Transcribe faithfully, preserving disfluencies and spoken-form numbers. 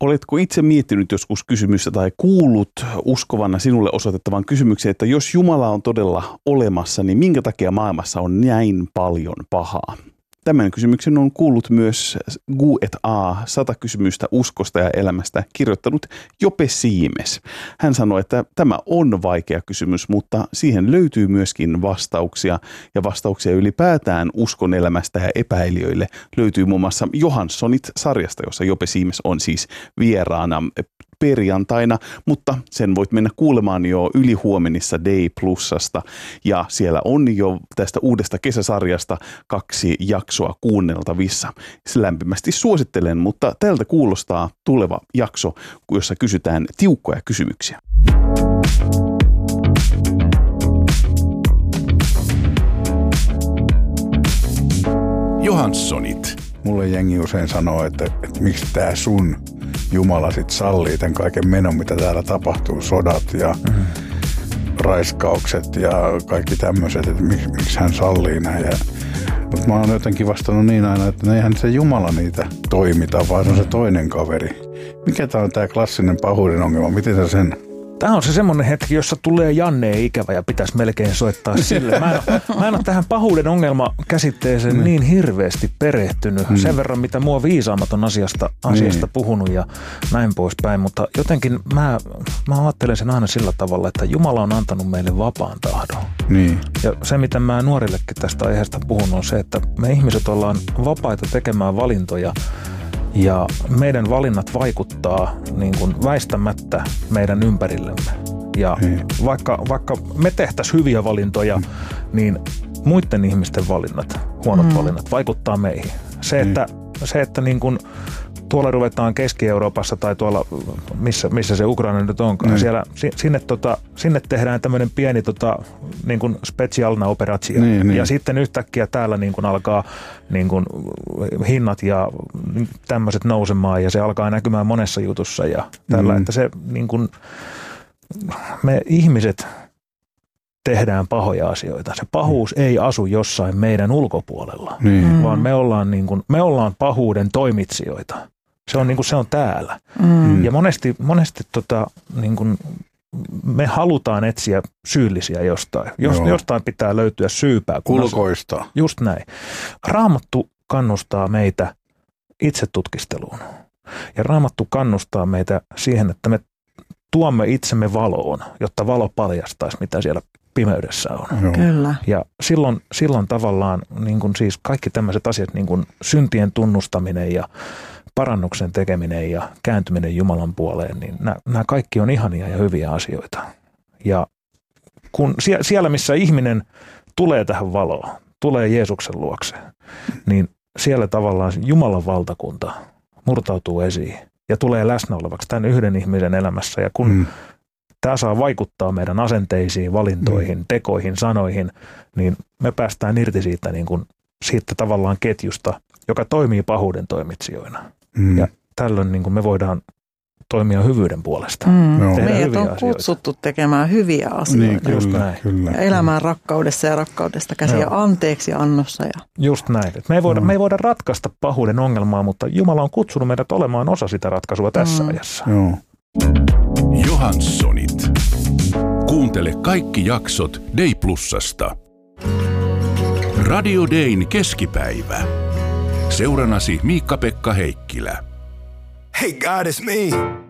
Oletko itse miettinyt joskus kysymystä tai kuullut uskovana sinulle osoitettavan kysymyksen, että jos Jumala on todella olemassa, niin minkä takia maailmassa on näin paljon pahaa? Tämän kysymyksen on kuullut myös Q et A, sata kysymystä uskosta ja elämästä, kirjoittanut Jope Siimes. Hän sanoi, että tämä on vaikea kysymys, mutta siihen löytyy myöskin vastauksia. Ja vastauksia ylipäätään uskon elämästä ja epäilijöille löytyy muun muassa Johanssonit-sarjasta, jossa Jope Siimes on siis vieraana perjantaina, mutta sen voit mennä kuulemaan jo ylihuomenissa Day Plusasta. Ja siellä on jo tästä uudesta kesäsarjasta kaksi jaksoa kuunneltavissa. Se lämpimästi suosittelen, mutta tältä kuulostaa tuleva jakso, jossa kysytään tiukkoja kysymyksiä. Johanssonit. Mulle jengi usein sanoo, että, että miksi tää sun Jumala sit sallii tämän kaiken menon, mitä täällä tapahtuu, sodat ja mm. raiskaukset ja kaikki tämmöiset, että miksi, miksi hän sallii näin. Mutta mä oon jotenkin vastannut niin aina, että eihän se Jumala niitä toimita, vaan se on se toinen kaveri. Mikä tää on tää klassinen pahuuden ongelma? Miten sä sen... Tämä on se semmoinen hetki, jossa tulee Janne ikävä ja pitäisi melkein soittaa sille. Mä en, mä en ole tähän pahuuden ongelma-käsitteeseen niin. niin hirveästi perehtynyt. Mm. Sen verran, mitä mua viisaamaton asiasta, asiasta niin. puhunut ja näin poispäin. Mutta jotenkin mä, mä ajattelen sen aina sillä tavalla, että Jumala on antanut meille vapaan tahdon. Niin. Ja se, mitä mä nuorillekin tästä aiheesta puhun, on se, että me ihmiset ollaan vapaita tekemään valintoja. Ja meidän valinnat vaikuttaa niin kuin väistämättä meidän ympärillemme. Ja hmm. vaikka, vaikka me tehtäisiin hyviä valintoja, hmm. niin muiden ihmisten valinnat, huonot hmm. valinnat, vaikuttaa meihin. Se, että, hmm. se, että niin kuin tuolla ruvetaan Keski-Euroopassa tai tuolla, missä, missä se Ukraina nyt onkaan, hmm. siellä, sinne, tota, sinne tehdään tämmöinen pieni tota, niin kuin specialna operaatio. Hmm. Ja sitten yhtäkkiä täällä niin kuin alkaa niin kuin hinnat ja tämmöiset nousemaan ja se alkaa näkymään monessa jutussa ja tällä, hmm. että se niin kuin, me ihmiset tehdään pahoja asioita. Se pahuus hmm. ei asu jossain meidän ulkopuolella, hmm. vaan me ollaan, niin kuin, me ollaan pahuuden toimitsijoita. Se on, niin kuin, se on täällä. Hmm. Ja monesti, monesti tota, niin kuin, me halutaan etsiä syyllisiä jostain. Jos, jostain pitää löytyä syypää. Kulkoista. Just näin. Raamattu kannustaa meitä itsetutkisteluun. Ja Raamattu kannustaa meitä siihen, että me tuomme itsemme valoon, jotta valo paljastaisi, mitä siellä pimeydessä on. Joo. Kyllä. Ja silloin, silloin tavallaan niin kuin siis kaikki tämmöiset asiat, niin kuin syntien tunnustaminen ja parannuksen tekeminen ja kääntyminen Jumalan puoleen, niin nämä, nämä kaikki on ihania ja hyviä asioita. Ja kun siellä, missä ihminen tulee tähän valoon, tulee Jeesuksen luokse, niin siellä tavallaan Jumalan valtakunta murtautuu esiin ja tulee läsnä olevaksi tämän yhden ihmisen elämässä. Ja kun mm. tämä saa vaikuttaa meidän asenteisiin, valintoihin, mm. tekoihin, sanoihin, niin me päästään irti siitä, niin kuin, siitä tavallaan ketjusta, joka toimii pahuuden toimitsijoina. Mm. Ja tällöin niin kuin me voidaan toimia hyvyyden puolesta. Mm. Meidät on kutsuttu asioita. Tekemään hyviä asioita. Niin, kyllä, kyllä. Ja elämään rakkaudessa ja rakkaudesta käsin ja anteeksi annossa. Ja... Just näin. Me ei, voida, mm. me ei voida ratkaista pahuuden ongelmaa, mutta Jumala on kutsunut meidät olemaan osa sitä ratkaisua tässä mm. ajassa. Joo. Johanssonit. Kuuntele kaikki jaksot Day Plusasta. Radio Dayn keskipäivä. Seuranasi Miikka-Pekka Heikkilä. Hey God, it's me.